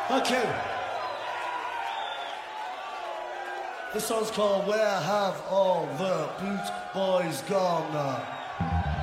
Thank you. This song's called Where Have All the Boot Boys Gone Now?